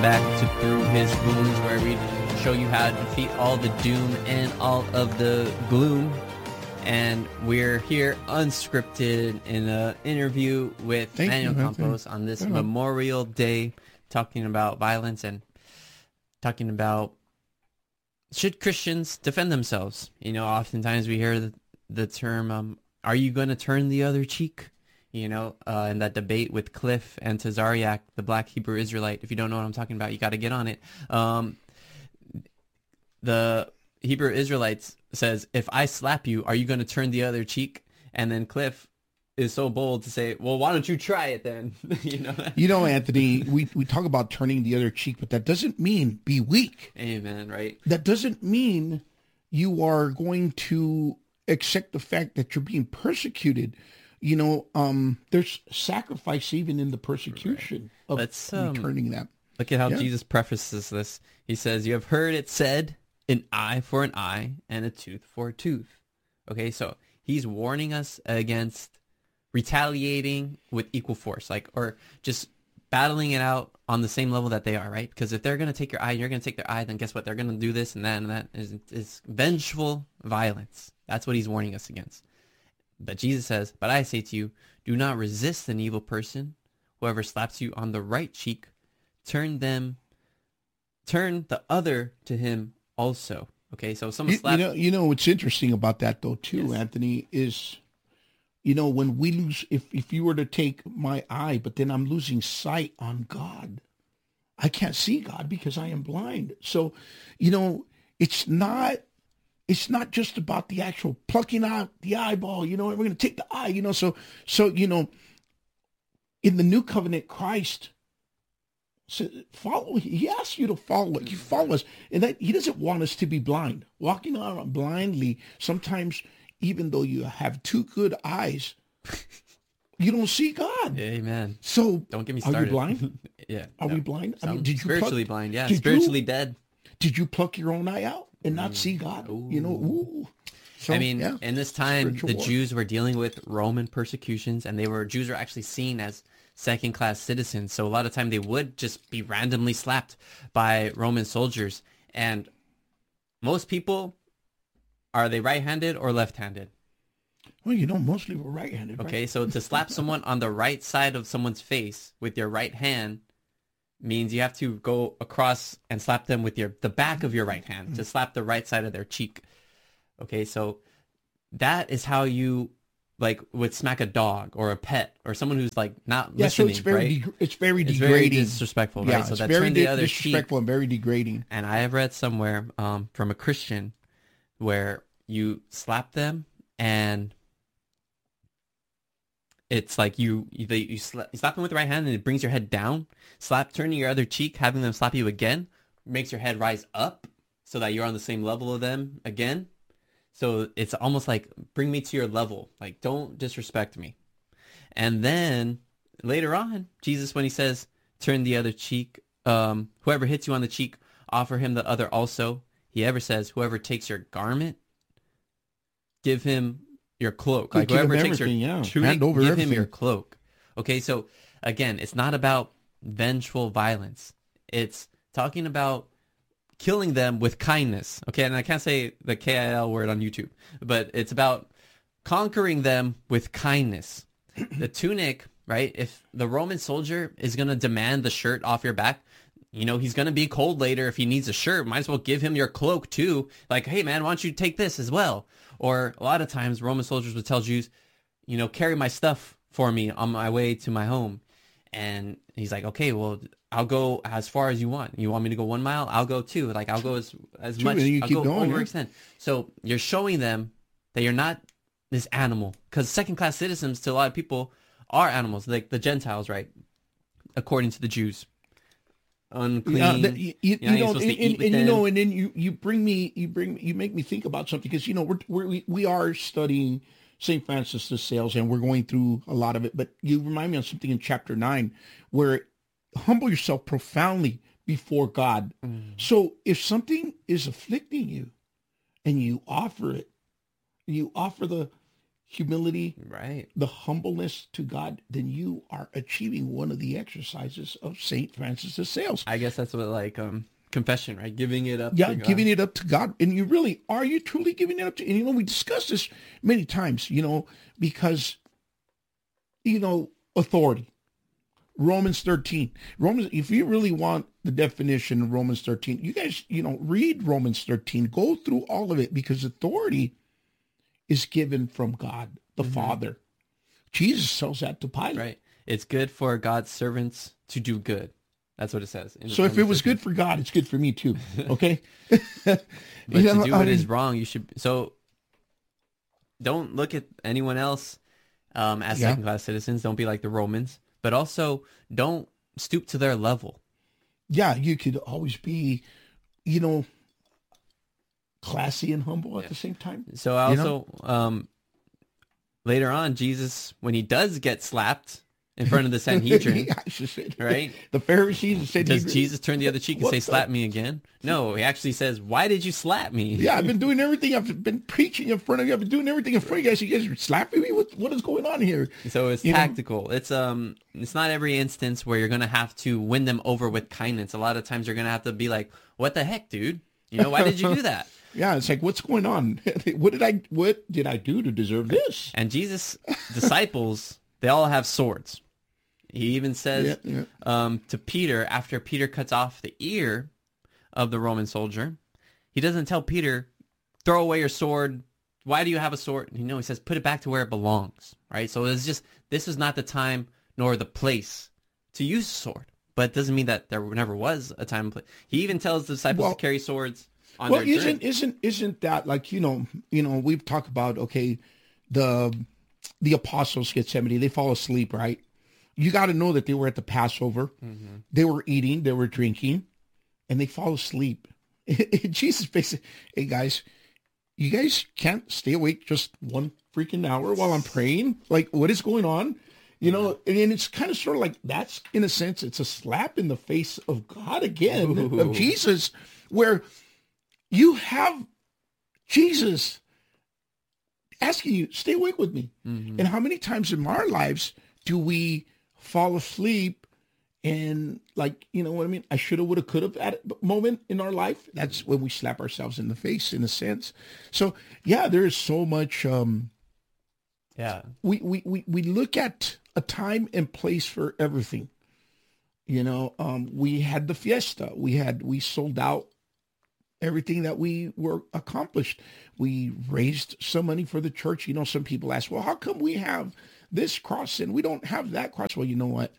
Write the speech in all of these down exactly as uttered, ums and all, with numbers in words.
back to Through His Wounds, where we show you how to defeat all the doom and all of the gloom. And we're here unscripted in an interview with Thank Manuel you, Campos on this Memorial Day, talking about violence and talking about should Christians defend themselves. You know, oftentimes we hear the, the term, um, are you going to turn the other cheek? You know, uh, in that debate with Cliff and Tazariak, the black Hebrew Israelite. If you don't know what I'm talking about, you got to get on it. Um, the Hebrew Israelites says, if I slap you, are you going to turn the other cheek? And then Cliff is so bold to say, well, why don't you try it then? you know, you know, Anthony, we, we talk about turning the other cheek, but that doesn't mean be weak. Amen, right? That doesn't mean you are going to accept the fact that you're being persecuted. You know, um, there's sacrifice even in the persecution right. of Let's, um, returning that. Look at how yeah. Jesus prefaces this. He says, you have heard it said, an eye for an eye and a tooth for a tooth. Okay, so he's warning us against retaliating with equal force, like, or just battling it out on the same level that they are, right? Because if they're going to take your eye and you're going to take their eye, then guess what? They're going to do this and that and that. Is is vengeful violence. That's what he's warning us against. But Jesus says, but I say to you, do not resist an evil person. Whoever slaps you on the right cheek, turn them, turn the other to him also. Okay, so if someone slaps... You know, you know what's interesting about that, though, too, yes. Anthony, is, you know, when we lose, if, if you were to take my eye, but then I'm losing sight on God, I can't see God because I am blind. So, you know, it's not... It's not just about the actual plucking out the eyeball, you know, we're going to take the eye, you know. So, so you know, in the new covenant, Christ said, follow, he asks you to follow it. You follow us. And that he doesn't want us to be blind. Walking around blindly, sometimes even though you have two good eyes, you don't see God. Amen. So don't get me started. Are we blind? yeah. Are no. we blind? Sounds I mean, did you spiritually pluck, blind, yeah. Spiritually you, dead. Did you pluck your own eye out and not mm. see God? Ooh. You know, ooh. So, I mean, yeah, in this time, the war. Jews were dealing with Roman persecutions, and they were Jews were actually seen as second-class citizens. So a lot of time they would just be randomly slapped by Roman soldiers. And most people, are they right-handed or left-handed? Well, you know, mostly we're right-handed. Okay, right? so to slap someone on the right side of someone's face with your right hand means you have to go across and slap them with your the back of your right hand mm-hmm. to slap the right side of their cheek. Okay, so that is how you, like, would smack a dog or a pet or someone who's, like, not yeah, listening, so it's very right? De- it's very it's degrading. Very disrespectful, yeah, right? So it's that very turn di- the other disrespectful cheek. and very degrading. And I have read somewhere um, from a Christian where you slap them and it's like you you, you, slap, you slap them with the right hand and it brings your head down. Slap, turning your other cheek, having them slap you again, makes your head rise up so that you're on the same level of them again. So it's almost like, bring me to your level. Like, don't disrespect me. And then later on, Jesus, when he says, turn the other cheek, um, whoever hits you on the cheek, offer him the other also. He ever says, whoever takes your garment, give him your cloak. Like, give whoever him takes your yeah. tunic, Hand over give everything. him your cloak. Okay, so again, it's not about vengeful violence. It's talking about killing them with kindness. Okay, and I can't say the K I L word on YouTube, but it's about conquering them with kindness. The tunic, right? If the Roman soldier is going to demand the shirt off your back, you know, he's going to be cold later if he needs a shirt. Might as well give him your cloak too. Like, hey man, why don't you take this as well? Or a lot of times Roman soldiers would tell Jews, you know, carry my stuff for me on my way to my home. And he's like, okay, well, I'll go as far as you want. You want me to go one mile? I'll go two. Like, I'll go as as True, much. you I'll keep go going, overextend. Yeah. So you're showing them that you're not this animal. Because second-class citizens to a lot of people are animals, like the Gentiles, right? According to the Jews. Unclean. Yeah, that, you, you, you know, you know and, and, and you know, and then you, you bring me, you bring, you make me think about something because, you know, we're, we're, we we are studying Saint Francis de Sales and we're going through a lot of it. But you remind me of something in chapter nine where humble yourself profoundly before God. Mm. So if something is afflicting you and you offer it, you offer the humility, Right. the humbleness to God, then you are achieving one of the exercises of Saint Francis de Sales. I guess that's what like um confession, right? Giving it up Yeah, to God. giving it up to God. And you really, are you truly giving it up to, and you know, we discussed this many times, you know, because, you know, authority. Romans thirteen. Romans, if you really want the definition of Romans thirteen, you guys, you know, read Romans thirteen, go through all of it, because authority is given from God, the Mm-hmm. Father. Jesus tells that to Pilate. Right. It's good for God's servants to do good. That's what it says. in So if it Romans was thirteen. good for God, it's good for me too. Okay? But You to know, do I what is mean- wrong, you should. So don't look at anyone else um, as Yeah. second-class citizens. Don't be like the Romans. But also, don't stoop to their level. Yeah, you could always be, you know, classy and humble at Yeah. the same time. So I You know? also, um, later on, Jesus, when he does get slapped in front of the Sanhedrin, Yeah, I should say. right? The Pharisees said, Does he- Jesus turn the other cheek and What say, the- slap me again? No, he actually says, why did you slap me? Yeah, I've been doing everything. I've been preaching in front of you. I've been doing everything in front of you guys. You guys are slapping me. What, what is going on here? So it's You know? tactical. It's um, it's not every instance where you're gonna have to win them over with kindness. A lot of times you're gonna have to be like, "What the heck, dude? You know, why did you do that?" Yeah, it's like, what's going on? What did I what did I do to deserve this? And Jesus' disciples, they all have swords. He even says Yeah, Um, to Peter, after Peter cuts off the ear of the Roman soldier, he doesn't tell Peter, throw away your sword. Why do you have a sword? You know, he says, put it back to where it belongs, right? So it's just, this is not the time nor the place to use a sword. But it doesn't mean that there never was a time and place. He even tells the disciples Well- to carry swords on Well, their isn't journey. isn't isn't that like, you know, you know, we've talked about, okay, the the apostles Gethsemane, they fall asleep, right? You got to know that they were at the Passover. Mm-hmm. They were eating, they were drinking, and they fall asleep. Jesus basically, hey guys, you guys can't stay awake just one freaking hour while I'm praying? Like, what is going on? You know, and, and it's kind of sort of like, that's, in a sense, it's a slap in the face of God again, Ooh. of Jesus, where you have Jesus asking you, stay awake with me. Mhm. And how many times in our lives do we fall asleep and, like, you know what I mean? I shoulda, woulda, coulda at a moment in our life. That's when we slap ourselves in the face, in a sense. So yeah, there is so much. Um, Yeah. we, we, we, we look at a time and place for everything. You know, um, we had the fiesta. We had, we sold out everything that we were accomplished. We raised some money for the church. You know, some people ask, well, how come we have this cross and we don't have that cross? Well, you know what?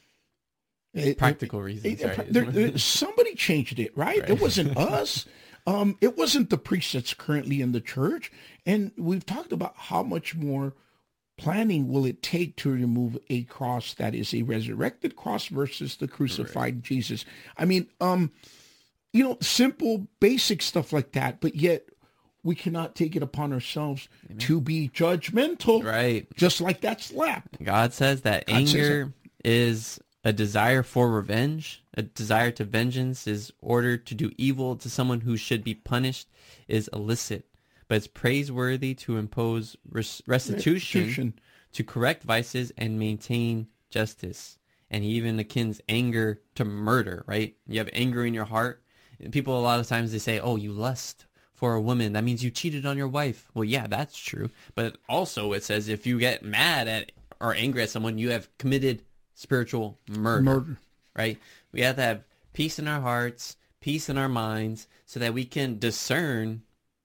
It- Practical it- reasons, it- right? there- there- somebody changed it, right? Right. It wasn't us. Um, it wasn't the priest that's currently in the church. And we've talked about how much more planning will it take to remove a cross that is a resurrected cross versus the crucified Jesus. I mean, um, you know, simple, basic stuff like that, but yet we cannot take it upon ourselves to be judgmental, Right. just like that slap. God says that God says anger is a desire for revenge. A desire to vengeance is order to do evil to someone who should be punished is illicit. But it's praiseworthy to impose res- restitution, Restitution. to correct vices and maintain justice. And he even akins anger to murder, right? You have anger in your heart. People a lot of times they say, oh, you lust for a woman. That means you cheated on your wife. Well, yeah, that's true. But also it says if you get mad at or angry at someone, you have committed spiritual murder, Murder. right? We have to have peace in our hearts, peace in our minds, so that we can discern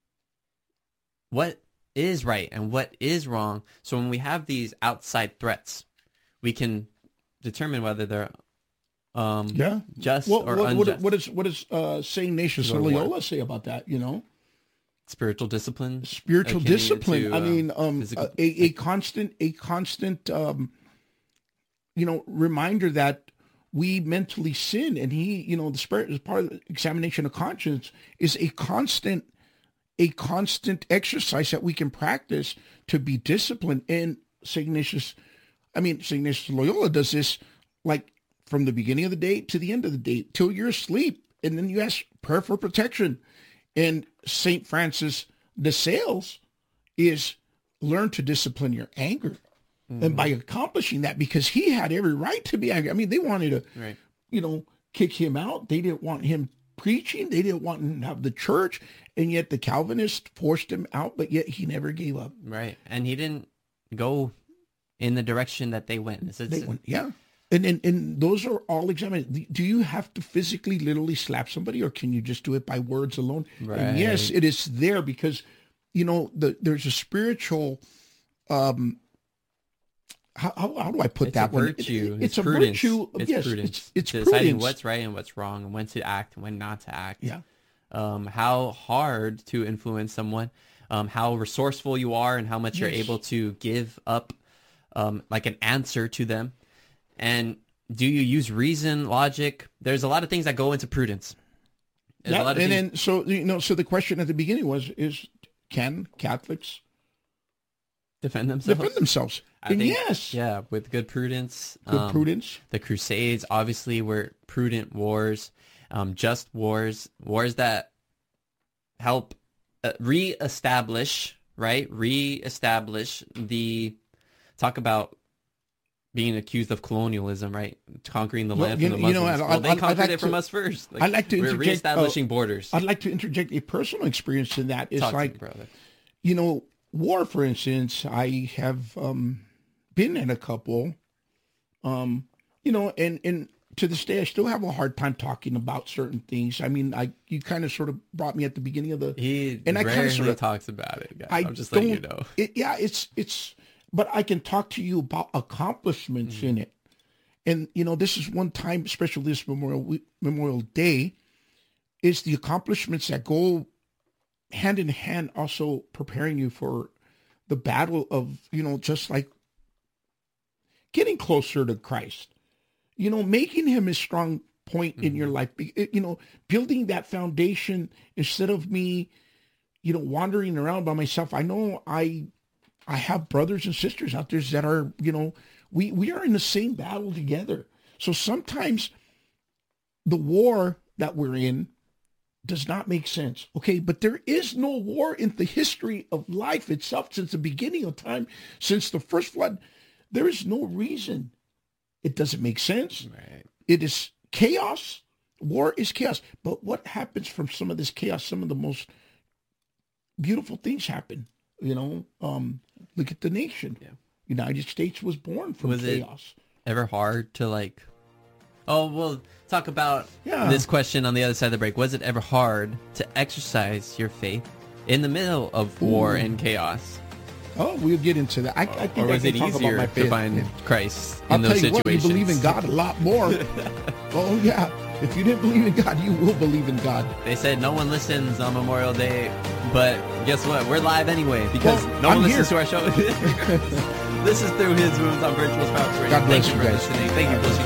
what is right and what is wrong. So when we have these outside threats, we can determine whether they're um, Yeah. just Well, or what, what, unjust. what is what does uh, Saint Ignatius Go of to war. Loyola say about that? You know, Spiritual discipline. spiritual akin discipline. to, I uh, mean, um, physical- a, a a constant, a constant, um, you know, reminder that we mentally sin, and he, you know, the spirit is part of the examination of conscience is a constant, a constant exercise that we can practice to be disciplined. And Saint Ignatius, I mean, Saint Ignatius of Loyola does this like from the beginning of the day to the end of the day till you're asleep, and then you ask prayer for protection. And Saint Francis de Sales is learn to discipline your anger. Mm-hmm. And by accomplishing that, because he had every right to be angry. I mean, they wanted to, right. you know, kick him out. They didn't want him preaching. They didn't want him to have the church. And yet the Calvinists forced him out, but yet he never gave up. Right. And he didn't go in the direction that they went. It's, it's, they went, yeah. And, and and those are all examined. Do you have to physically, literally slap somebody, or can you just do it by words alone? Right. And yes, it is there because, you know, the, there's a spiritual, um, how, how, how do I put it's that a one? virtue. It, it, it's, it's a prudence. virtue. It's yes, prudence. it's, it's deciding prudence. what's right and what's wrong, and when to act and when not to act. Yeah. Um, how hard to influence someone, um, how resourceful you are, and how much Yes. you're able to give up, um, like an answer to them. And do you use reason, logic? There's a lot of things that go into prudence. There's Yeah, a lot of and things- then so you know, so the question at the beginning was: Is can Catholics defend themselves. defend themselves? I And think, yes, yeah, with good prudence. good um, prudence. The Crusades obviously were prudent wars, um, just wars, wars that help uh, reestablish, right? Reestablish the talk about being accused of colonialism, right? Conquering the Well, land you from know- the you know, Muslims. I'd- well, they I'd- I'd conquered like it from to- us first. I'd like to we're interject, reestablishing uh, borders. I'd like to interject a personal experience in that. It's Talk to me, like, brother. you know, war, for instance, I have um, been in a couple, um, you know, and, and to this day, I still have a hard time talking about certain things. I mean, I you kind of sort of brought me at the beginning of the, He and I kinda rarely sorta- talks about it, guys. I I'm just don't, letting you know. It, yeah, it's, it's, but I can talk to you about accomplishments Mm-hmm. in it. And, you know, this is one time, especially this Memorial Week, Memorial Day, is the accomplishments that go hand in hand, also preparing you for the battle of, you know, just like getting closer to Christ, you know, making him a strong point mm-hmm. in your life, you know, building that foundation instead of me, you know, wandering around by myself. I know I, I have brothers and sisters out there that are, you know, we, we are in the same battle together. So sometimes the war that we're in does not make sense. Okay. But there is no war in the history of life itself since the beginning of time, since the first flood. There is no reason it doesn't make sense. Right. It is chaos. War is chaos. But what happens from some of this chaos? Some of the most beautiful things happen. You know, um, look at the nation. Yeah. United States was born from Was it chaos. ever hard to like, oh, we'll talk about Yeah. this question on the other side of the break. Was it ever hard to exercise your faith in the middle of war Ooh. and chaos? Oh, we'll get into that. I, I think Or I was can it talk about easier my to faith. find Christ in I'll those tell you situations? what, you believe in God a lot more. Oh, yeah. If you didn't believe in God, you will believe in God. They said no one listens on Memorial Day, but guess what? We're live anyway because Well, no one I'm listens here. to our show. This is Through His Wounds on Virtual Spouts Radio. God bless Thank you for guys. listening. Thank you for listening.